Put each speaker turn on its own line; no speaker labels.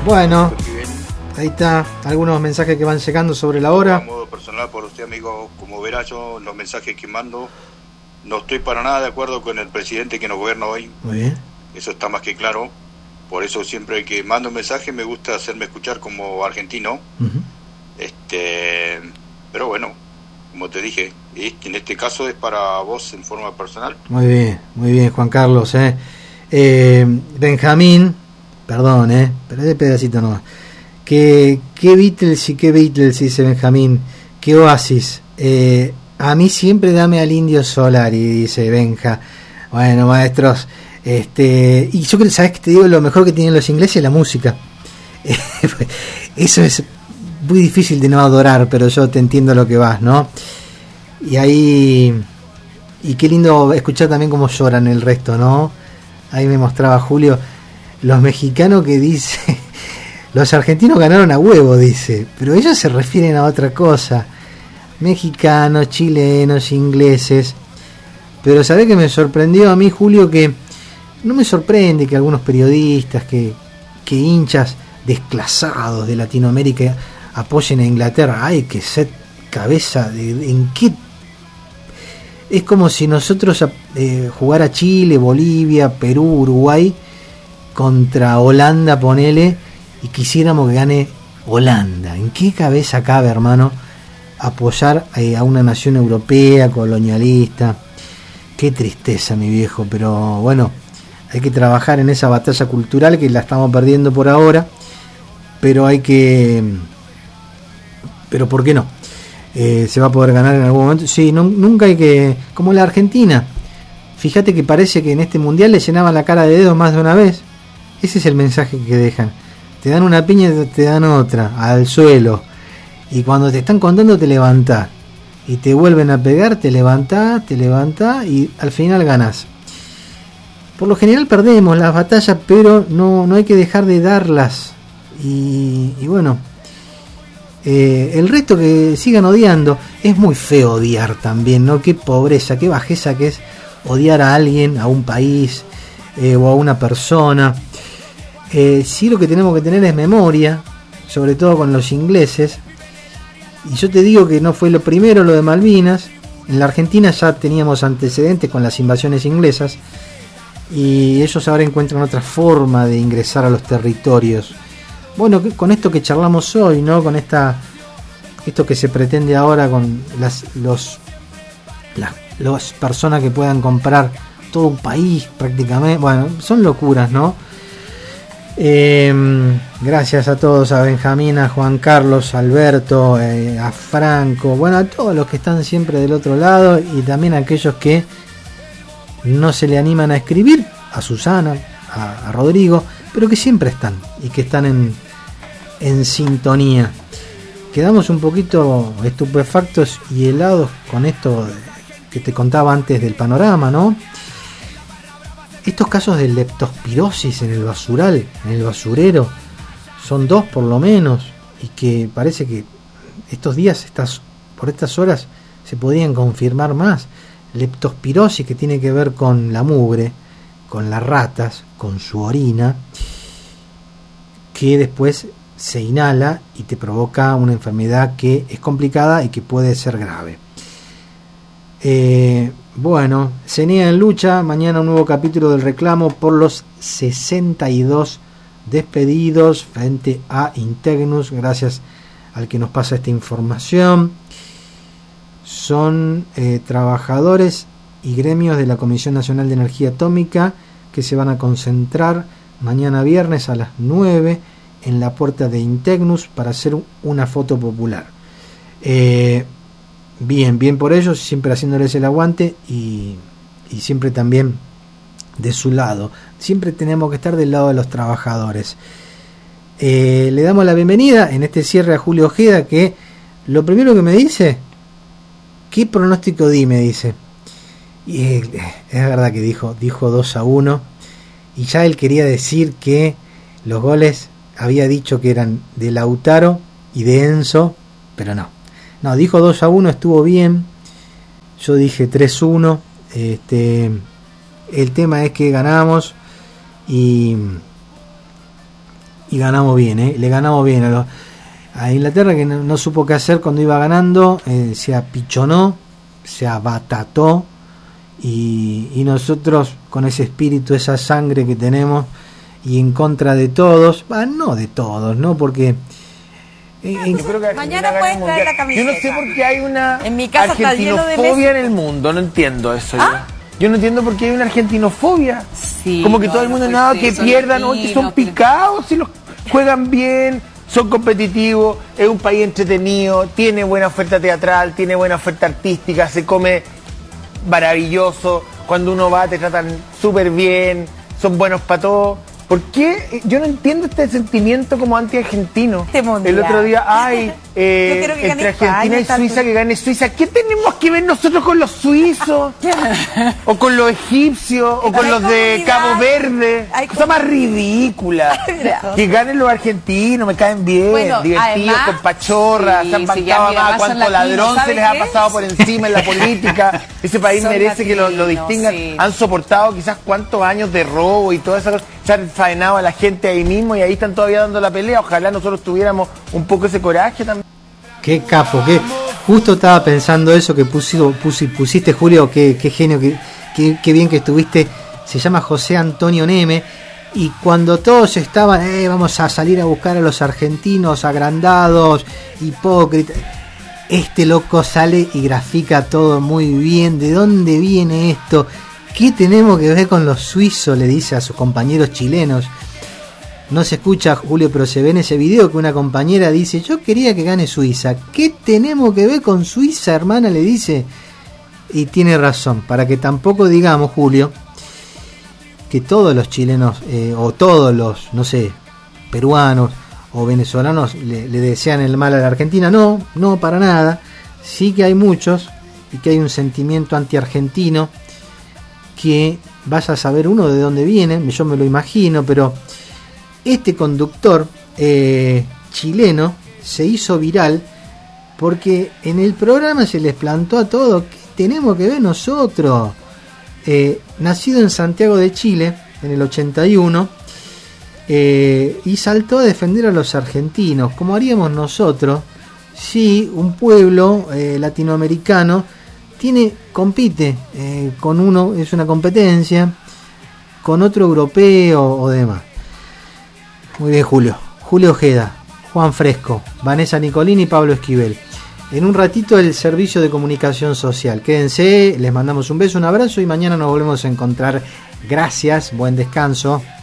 Bueno, ahí está, algunos mensajes que van llegando sobre la hora.
A modo personal, por usted, amigo, como verá yo, los mensajes que mando, no estoy para nada de acuerdo con el presidente que nos gobierna hoy.
Muy bien.
Eso está más que claro. Por eso siempre que mando un mensaje me gusta hacerme escuchar como argentino.
Uh-huh.
Pero bueno, como te dije, en este caso es para vos en forma personal.
Muy bien, Juan Carlos. Benjamín, perdón, pero ese pedacito nomás. ¿Qué Beatles y qué Beatles? Dice Benjamín. ¿Qué Oasis? A mí siempre dame al Indio Solari, dice Benja. Bueno, maestros, y yo creo, ¿sabes qué te digo? Lo mejor que tienen los ingleses es la música. Eso es muy difícil de no adorar, pero yo te entiendo lo que vas, ¿no? Y ahí, y qué lindo escuchar también cómo lloran el resto, ¿no? Ahí me mostraba Julio, los mexicanos que dice, los argentinos ganaron a huevo, dice, pero ellos se refieren a otra cosa. Mexicanos, chilenos, ingleses. Pero ¿sabés que me sorprendió a mí, Julio? Que no me sorprende que algunos periodistas, que hinchas desclasados de Latinoamérica apoyen a Inglaterra. Ay, que set cabeza en qué. Es como si nosotros jugara Chile, Bolivia, Perú, Uruguay contra Holanda, ponele, y quisiéramos que gane Holanda. ¿En qué cabeza cabe, hermano, apoyar a una nación europea colonialista? Qué tristeza, mi viejo, pero bueno, hay que trabajar en esa batalla cultural que la estamos perdiendo por ahora, pero ¿por qué no? Se va a poder ganar en algún momento. Sí, nunca hay que, como la Argentina, fíjate que parece que en este mundial le llenaban la cara de dedos más de una vez. Ese es el mensaje que dejan. Te dan una piña y te dan otra, al suelo, y cuando te están contando te levantás, y te vuelven a pegar, te levantás y al final ganás. Por lo general perdemos las batallas, pero no hay que dejar de darlas. Y bueno, el resto que sigan odiando. Es muy feo odiar también, ¿no? Qué pobreza, qué bajeza que es odiar a alguien, a un país o a una persona. Sí, lo que tenemos que tener es memoria, sobre todo con los ingleses. Y yo te digo que no fue lo primero lo de Malvinas. En la Argentina ya teníamos antecedentes con las invasiones inglesas, y ellos ahora encuentran otra forma de ingresar a los territorios. Bueno, con esto que charlamos hoy, ¿no? Con esto que se pretende ahora con las personas que puedan comprar todo un país prácticamente. Bueno, son locuras, ¿no? Gracias a todos, a Benjamín, a Juan Carlos, a Alberto, a Franco, bueno, a todos los que están siempre del otro lado, y también a aquellos que no se le animan a escribir, a Susana, a Rodrigo, pero que siempre están y que están en sintonía. Quedamos un poquito estupefactos y helados con esto que te contaba antes del panorama, ¿no? Estos casos de leptospirosis en el basural, en el basurero, son 2 por lo menos, y que parece que estos días, por estas horas, se podían confirmar más. Leptospirosis, que tiene que ver con la mugre, con las ratas, con su orina, que después se inhala y te provoca una enfermedad que es complicada y que puede ser grave. Bueno, CENEA en lucha. Mañana un nuevo capítulo del reclamo por los 62 despedidos frente a Integnus. Gracias al que nos pasa esta información. Son trabajadores y gremios de la Comisión Nacional de Energía Atómica que se van a concentrar mañana viernes a las 9 en la puerta de Integnus para hacer una foto popular. Bien por ellos, siempre haciéndoles el aguante y siempre también de su lado. Siempre tenemos que estar del lado de los trabajadores. Le damos la bienvenida en este cierre a Julio Ojeda, que lo primero que me dice, ¿qué pronóstico di? Me dice. Y es verdad que dijo 2-1, y ya él quería decir que los goles había dicho que eran de Lautaro y de Enzo, pero no, dijo 2-1, estuvo bien. Yo dije 3-1. El tema es que ganamos y y ganamos bien, le ganamos bien a Inglaterra, que no supo qué hacer cuando iba ganando, se apichonó, se abatató, y nosotros con ese espíritu, esa sangre que tenemos, y en contra de todos, no de todos, ¿no? Porque
yo creo que
mañana puedes traer la camiseta.
Yo no sé por qué hay una
en mi casa está lleno de
argentinofobia en el mundo, no entiendo eso. Yo no entiendo por qué hay una argentinofobia.
Sí,
como que todo el mundo, que pierdan, que son picados, si los juegan bien, son competitivos, es un país entretenido, tiene buena oferta teatral, tiene buena oferta artística, se come maravilloso, cuando uno va te tratan súper bien, son buenos para todo. ¿Por qué? Yo no entiendo este sentimiento como anti-argentino. El otro día, entre Argentina y Suiza, que gane Suiza. ¿Qué tenemos que ver nosotros con los suizos? ¿O con los egipcios? ¿O con los de Cabo Verde? Cosa más ridícula. Que ganen los argentinos, me caen bien, divertidos, además, con pachorras, se han bancado más a cuánto ladrón se les ha pasado por encima en la política. Ese país merece que lo distingan. Han soportado quizás cuántos años de robo y toda esa cosa. Se han faenado a la gente ahí mismo y ahí están todavía dando la pelea. Ojalá nosotros tuviéramos un poco ese coraje también.
Qué capo, justo estaba pensando eso que pusiste, Julio, qué genio, qué bien que estuviste. Se llama José Antonio Neme, y cuando todos estaban, vamos a salir a buscar a los argentinos agrandados, hipócritas, este loco sale y grafica todo muy bien. ¿De dónde viene esto? ¿Qué tenemos que ver con los suizos?, le dice a sus compañeros chilenos. No se escucha, Julio, pero se ve en ese video que una compañera dice: yo quería que gane Suiza. ¿Qué tenemos que ver con Suiza, hermana?, le dice. Y tiene razón, para que tampoco digamos, Julio, que todos los chilenos, o todos los, no sé, peruanos o venezolanos le desean el mal a la Argentina. No, para nada. Sí que hay muchos, y que hay un sentimiento anti-argentino que vas a saber uno de dónde viene, yo me lo imagino, pero este conductor chileno se hizo viral porque en el programa se les plantó a todos: ¿qué tenemos que ver nosotros? Nacido en Santiago de Chile en el 81, y saltó a defender a los argentinos, como haríamos nosotros si un pueblo latinoamericano compite con uno, es una competencia con otro europeo o demás. Muy bien, Julio Ojeda, Juan Fresco, Vanessa Nicolini y Pablo Esquivel. En un ratito el servicio de comunicación social. Quédense, les mandamos un beso, un abrazo, y mañana nos volvemos a encontrar. Gracias, buen descanso.